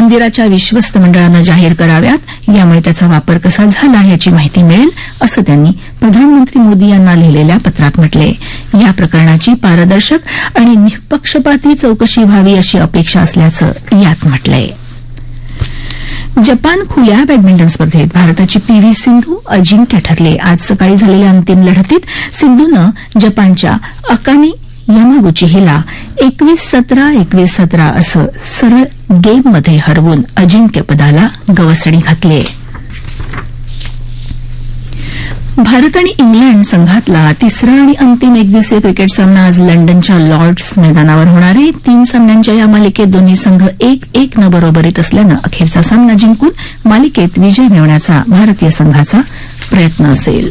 मंदिराच्या विश्वस्त मंडळानं जाहीर कराव्यात, यामुळे त्याचा वापर कसा झाला याची माहिती मिळेल, असं त्यांनी प्रधानमंत्री मोदी यांना लिहिलेल्या पत्रात म्हटलंय. या प्रकरणाची पारदर्शक आणि निष्पक्षपाती चौकशी व्हावी अशी अपेक्षा असल्याचं यात म्हटलंय. जपान खुल्या बॅडमिंटन स्पर्धेत भारताची पीव्ही सिंधू अजिंक्य ठरले. आज सकाळी झालेल्या अंतिम लढतीत सिंधूनं जपानच्या अकाने यामागुची हिला 21-17, 21-17 असं सरळ गेममध्ये हरवून अजिंक्यपदाला गवसणी घातली. भारत आणि इंग्लंड संघातला तिसरा आणि अंतिम एकदिवसीय क्रिकेट सामना आज लंडनच्या लॉर्ड्स मैदानावर होणार आहे. 3 सामन्यांच्या या मालिकेत दोन्ही संघ 1-1 न बरोबरीत असल्यानं अखेरचा सामना जिंकून मालिकेत विजय मिळवण्याचा भारतीय संघाचा प्रयत्न असेल.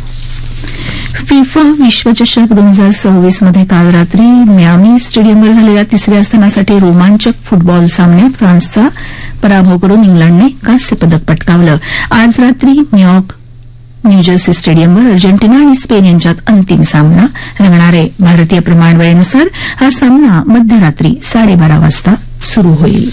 फिफा विश्वचषक 2026 मध्ये काल रात्री मियामी स्टेडियमवर झालेल्या तिसऱ्या स्थानासाठी रोमांचक फुटबॉल सामन्यात फ्रान्सचा पराभव करून इंग्लंडने कांस्य पदक पटकावलं. आज रात्री न्यूजर्सी स्टेडियमवर अर्जेंटिना आणि स्पेन यांच्यात अंतिम सामना रंगणार आहे. भारतीय प्रमाणवेळेनुसार हा सामना मध्यरात्री 12:30 वाजता सुरू होईल.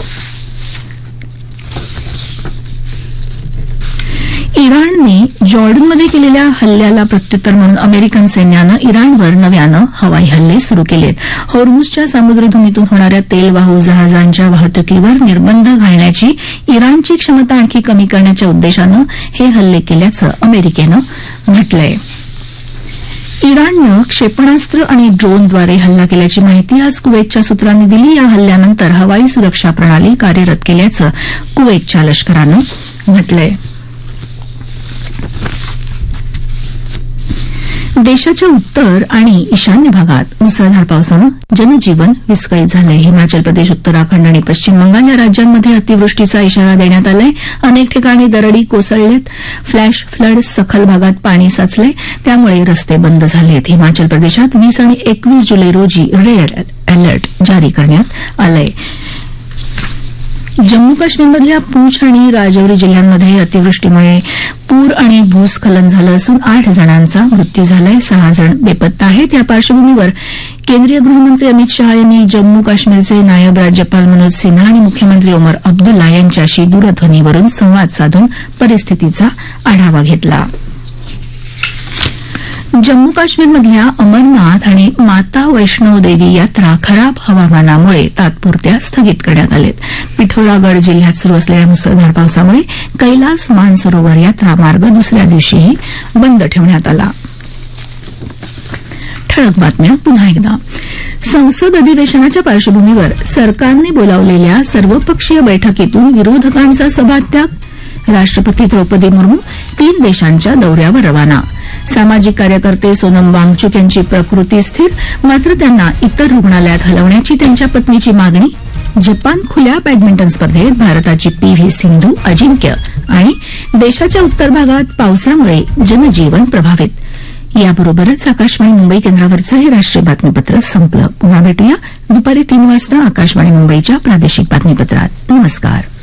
इराणने जॉर्डनमध्ये केलेल्या हल्ल्याला प्रत्युत्तर म्हणून अमेरिकन सैन्यानं इराणवर नव्यानं हवाई हल्ले सुरू केलेत. होर्मुझच्या सामुद्रधुनीतून होणाऱ्या तेलवाहू जहाजांच्या वाहतुकीवर निर्बंध घालण्याची इराणची क्षमता आणखी कमी करण्याच्या उद्देशानं हे हल्ले केल्याचं अमेरिकेनं म्हटलंय. इराणनं क्षेपणास्त्र आणि ड्रोनद्वारे हल्ला केल्याची माहिती आज कुवेतच्या सूत्रांनी दिली. या हल्ल्यानंतर हवाई सुरक्षा प्रणाली कार्यरत केल्याचं कुवेतच्या लष्करानं म्हटलंय. देशाच्या उत्तर आणि ईशान्य भागात मुसळधार पावसानं जनजीवन विस्कळीत झालंय. हिमाचल प्रदेश, उत्तराखंड आणि पश्चिम बंगाल या राज्यांमध्ये अतिवृष्टीचा इशारा देण्यात आलाय. अनेक ठिकाणी दरडी कोसळलेत. फ्लॅश फ्लड, सखल भागात पाणी साचलंय, त्यामुळे रस्ते बंद झालेत. हिमाचल प्रदेशात 20 आणि 21 जुलै रोजी रेड अलर्ट जारी करण्यात आलंय. जम्मू काश्मीरमधल्या पूंछ आणि राजौरी जिल्ह्यांमध्ये अतिवृष्टीमुळे पूर आणि भूस्खलन झालं असून 8 जणांचा मृत्यू झालाय. 6 जण बेपत्ता आहेत. या पार्श्वभूमीवर केंद्रीय गृहमंत्री अमित शहा यांनी जम्मू काश्मीरचे नायब राज्यपाल मनोज सिन्हा आणि मुख्यमंत्री ओमर अब्दुल्ला यांच्याशी दूरध्वनीवरून संवाद साधून परिस्थितीचा आढावा घेतला. जम्मू काश्मीरमधल्या अमरनाथ आणि माता वैष्णो देवी यात्रा खराब हवामानामुळे तात्पुरत्या स्थगित करण्यात आलेत. पिठोरागड जिल्ह्यात सुरू असलेल्या मुसळधार पावसामुळे कैलास मानसरोवर यात्रा मार्ग दुसऱ्या दिवशीही बंद ठेवण्यात आला. ठळक बातम्या पुन्हा एकदा. संसद अधिवेशनाच्या पार्श्वभूमीवर सरकारने बोलावलेल्या सर्वपक्षीय बैठकीतून विरोधकांचा सभात्याग. राष्ट्रपती द्रौपदी मुर्मू 3 देशांच्या दौऱ्यावर रवाना. सामाजिक कार्यकर्ते सोनम वांगचुक यांची प्रकृती स्थिर, मात्र त्यांना इतर रुग्णालयात हलवण्याची त्यांच्या पत्नीची मागणी. जपान खुल्या बॅडमिंटन स्पर्धेत भारताची पीव्ही सिंधू अजिंक्य आणि देशाच्या उत्तर भागात पावसामुळे जनजीवन प्रभावित. याबरोबरच आकाशवाणी मुंबई केंद्रावरचं हे राष्ट्रीय बातमीपत्र संपलं. पुन्हा भेटूया दुपारी 3 वाजता आकाशवाणी मुंबईच्या प्रादेशिक बातमीपत्रात. नमस्कार.